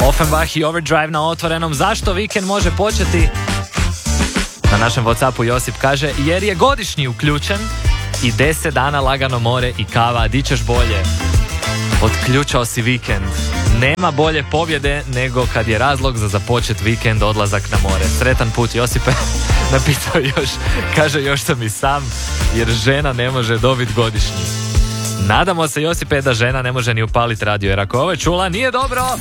Offenbach i Overdrive na Otvorenom. Zašto vikend može početi? Na našem Whatsappu Josip kaže, jer je godišnji uključen i 10 dana lagano more i kava, di ćeš bolje? Otključao si vikend. Nema bolje pobjede nego kad je razlog za započet vikend odlazak na more. Sretan put, Josipe. Napisao još, kaže, još sam i sam, jer žena ne može dobiti godišnji. Nadamo se, Josipe, da žena ne može ni upaliti radio, jer ako ovo je čula, nije dobro.